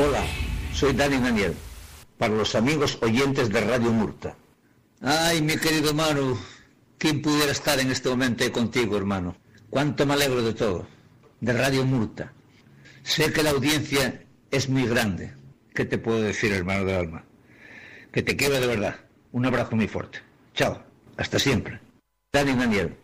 Hola, soy Dani Daniel, para los amigos oyentes de Radio Murta. Ay, mi querido Manu, ¿quién pudiera estar en este momento ahí contigo, hermano? Cuánto me alegro de todo, de Radio Murta. Sé que la audiencia es muy grande. ¿Qué te puedo decir, hermano del alma? Que te quiero de verdad. Un abrazo muy fuerte. Chao, hasta siempre. Dani Daniel.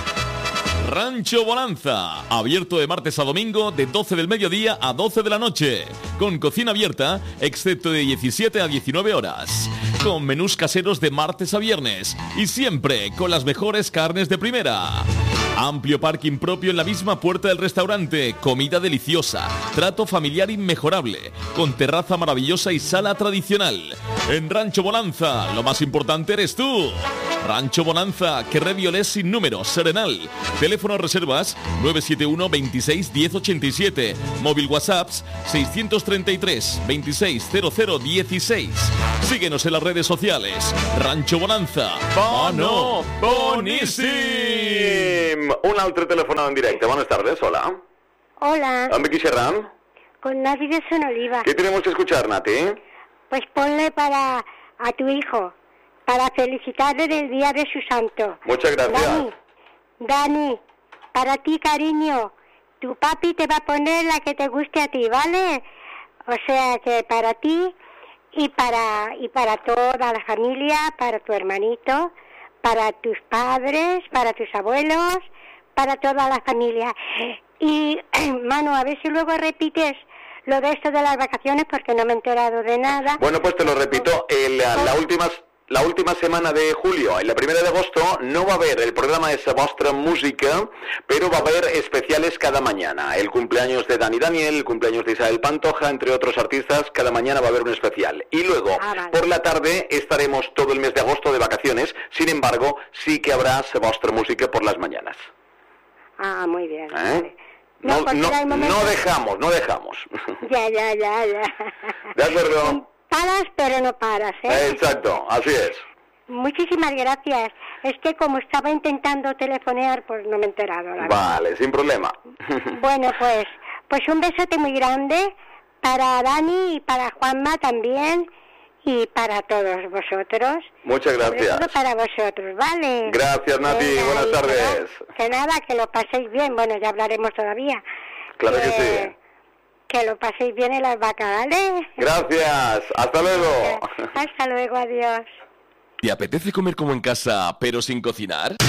Rancho Bonanza, abierto de martes a domingo de 12 del mediodía a 12 de la noche, con cocina abierta, excepto de 17 a 19 horas, con menús caseros de martes a viernes y siempre con las mejores carnes de primera. Amplio parking propio en la misma puerta del restaurante, comida deliciosa, trato familiar inmejorable, con terraza maravillosa y sala tradicional. En Rancho Bonanza, lo más importante eres tú. Rancho Bonanza, Carrer Violés sin número, Serenal. Teléfono reservas 971 26 10 87. Móvil WhatsApps 633 26 00 16. Síguenos en las redes sociales. Rancho Bonanza. ¡Bono boníssim! Un altre telefonado en directe. Buenas tardes, hola. Hola. ¿Amb qui xerram? Con Nati de Sonoliva. ¿Qué tenemos que escuchar, Nati? Pues ponle para a tu hijo, para felicitarle del día de su santo. Muchas gracias. Dani, para ti, cariño, tu papi te va a poner la que te guste a ti, ¿vale? O sea que para ti y para toda la familia, para tu hermanito, para tus padres, para tus abuelos, para toda la familia. Y, Manu, a ver si luego repites lo de esto de las vacaciones, porque no me he enterado de nada. Bueno, pues te lo repito, la última semana de julio, en la primera de agosto, no va a haber el programa de Vostra Música, pero va a haber especiales cada mañana. El cumpleaños de Dani Daniel, el cumpleaños de Isabel Pantoja, entre otros artistas, cada mañana va a haber un especial. Y luego, vale, por la tarde, estaremos todo el mes de agosto de vacaciones, sin embargo, sí que habrá Vostra Música por las mañanas. Ah, muy bien. ¿Eh? Vale. No dejamos. Ya. De acuerdo. Paras, pero no paras, ¿eh? Exacto, así es. Muchísimas gracias. Es que como estaba intentando telefonear, pues no me he enterado. Vale, sin problema. Bueno, pues un besote muy grande para Dani y para Juanma también y para todos vosotros. Muchas gracias. Sobre todo para vosotros, ¿vale? Gracias, Nati. Venga, buenas tardes. Que nada, que lo paséis bien. Bueno, ya hablaremos todavía. Claro que sí. Que lo paséis bien en las vacas, ¿vale? Gracias. Hasta luego. Hasta luego, adiós. ¿Te apetece comer como en casa, pero sin cocinar?